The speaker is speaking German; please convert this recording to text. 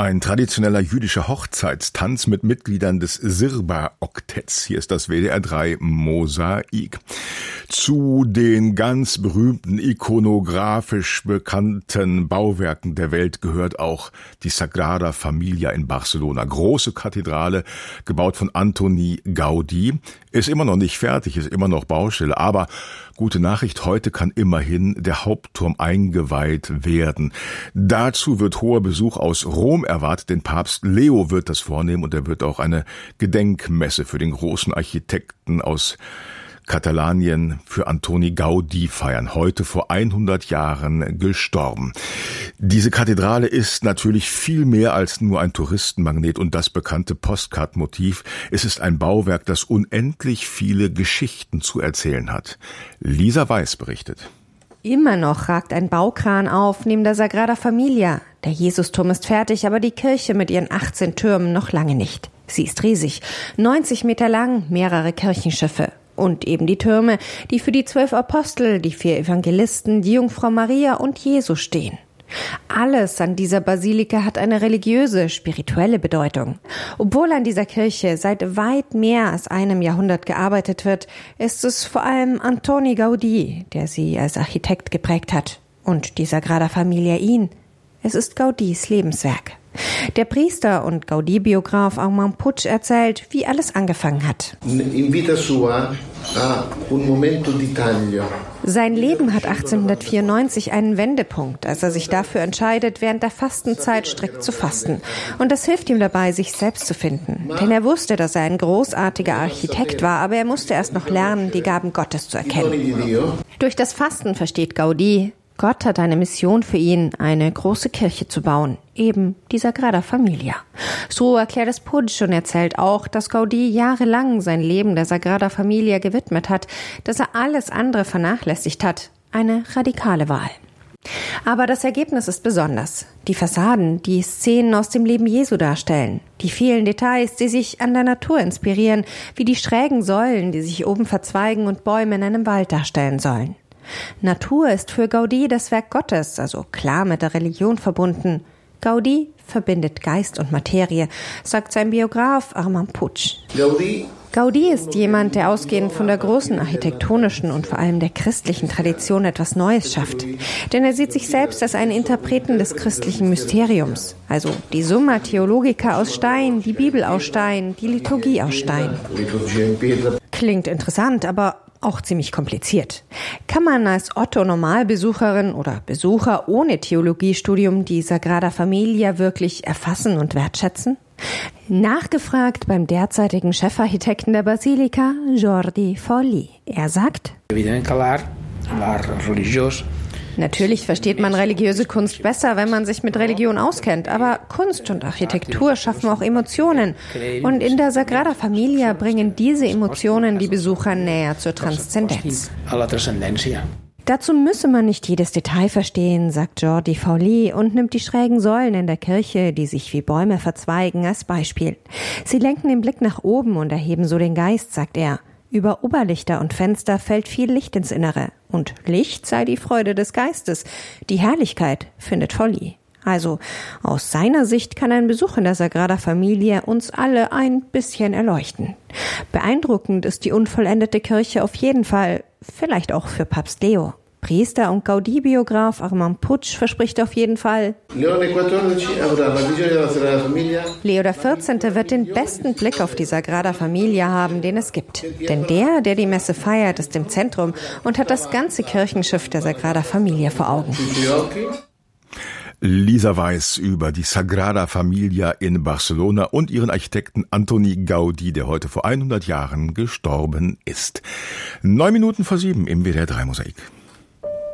Ein traditioneller jüdischer Hochzeitstanz mit Mitgliedern des Sirba-Oktetts. Hier ist das WDR 3 Mosaik. Zu den ganz berühmten, ikonografisch bekannten Bauwerken der Welt gehört auch die Sagrada Familia in Barcelona. Große Kathedrale, gebaut von Antoni Gaudí. Ist immer noch nicht fertig, ist immer noch Baustelle, aber gute Nachricht, heute kann immerhin der Hauptturm eingeweiht werden. Dazu wird hoher Besuch aus Rom erwartet, denn Papst Leo wird das vornehmen und er wird auch eine Gedenkmesse für den großen Architekten aus Katalanien, für Antoni Gaudí feiern. Heute vor 100 Jahren gestorben. Diese Kathedrale ist natürlich viel mehr als nur ein Touristenmagnet und das bekannte Postcard-Motiv. Es ist ein Bauwerk, das unendlich viele Geschichten zu erzählen hat. Lisa Weiß berichtet. Immer noch ragt ein Baukran auf neben der Sagrada Familia. Der Jesusturm ist fertig, aber die Kirche mit ihren 18 Türmen noch lange nicht. Sie ist riesig, 90 Meter lang, mehrere Kirchenschiffe. Und eben die Türme, die für die 12 Apostel, die 4 Evangelisten, die Jungfrau Maria und Jesus stehen. Alles an dieser Basilika hat eine religiöse, spirituelle Bedeutung. Obwohl an dieser Kirche seit weit mehr als einem Jahrhundert gearbeitet wird, ist es vor allem Antoni Gaudí, der sie als Architekt geprägt hat. Und die Sagrada Familia ihn. Es ist Gaudís Lebenswerk. Der Priester und Gaudí-Biograf Armand Puig erzählt, wie alles angefangen hat. Sein Leben hat 1894 einen Wendepunkt, als er sich dafür entscheidet, während der Fastenzeit strikt zu fasten. Und das hilft ihm dabei, sich selbst zu finden. Denn er wusste, dass er ein großartiger Architekt war, aber er musste erst noch lernen, die Gaben Gottes zu erkennen. Durch das Fasten versteht Gaudí, Gott hat eine Mission für ihn, eine große Kirche zu bauen, eben die Sagrada Familia. So erklärt es Puig und erzählt auch, dass Gaudí jahrelang sein Leben der Sagrada Familia gewidmet hat, dass er alles andere vernachlässigt hat. Eine radikale Wahl. Aber das Ergebnis ist besonders. Die Fassaden, die Szenen aus dem Leben Jesu darstellen. Die vielen Details, die sich an der Natur inspirieren, wie die schrägen Säulen, die sich oben verzweigen und Bäume in einem Wald darstellen sollen. Natur ist für Gaudí das Werk Gottes, also klar mit der Religion verbunden. Gaudí verbindet Geist und Materie, sagt sein Biograf Armand Puig. Gaudí ist jemand, der ausgehend von der großen architektonischen und vor allem der christlichen Tradition etwas Neues schafft. Denn er sieht sich selbst als einen Interpreten des christlichen Mysteriums. Also die Summa Theologica aus Stein, die Bibel aus Stein, die Liturgie aus Stein. Klingt interessant, aber auch ziemlich kompliziert. Kann man als Otto-Normalbesucherin oder Besucher ohne Theologiestudium die Sagrada Familia wirklich erfassen und wertschätzen? Nachgefragt beim derzeitigen Chefarchitekten der Basilika, Jordi Folli. Er sagt: Natürlich versteht man religiöse Kunst besser, wenn man sich mit Religion auskennt, aber Kunst und Architektur schaffen auch Emotionen. Und in der Sagrada Familia bringen diese Emotionen die Besucher näher zur Transzendenz. Dazu müsse man nicht jedes Detail verstehen, sagt Jordi Folli und nimmt die schrägen Säulen in der Kirche, die sich wie Bäume verzweigen, als Beispiel. Sie lenken den Blick nach oben und erheben so den Geist, sagt er. Über Oberlichter und Fenster fällt viel Licht ins Innere. Und Licht sei die Freude des Geistes. Die Herrlichkeit, findet Folli. Also, aus seiner Sicht kann ein Besuch in der Sagrada Familia uns alle ein bisschen erleuchten. Beeindruckend ist die unvollendete Kirche auf jeden Fall, vielleicht auch für Papst Leo. Priester und Gaudí-Biograf Armand Puig verspricht auf jeden Fall: Leo XIV. Wird den besten Blick auf die Sagrada Familia haben, den es gibt. Denn der die Messe feiert, ist im Zentrum und hat das ganze Kirchenschiff der Sagrada Familia vor Augen. Lisa Weiß über die Sagrada Familia in Barcelona und ihren Architekten Antoni Gaudí, der heute vor 100 Jahren gestorben ist. 9 Minuten vor 7 im WDR 3 Mosaik.